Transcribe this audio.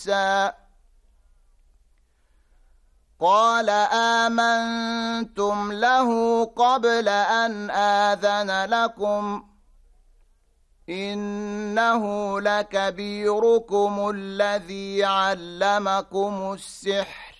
موسى قال آمنتم له قبل أن آذن لكم إنه لكبيركم الذي علمكم السحر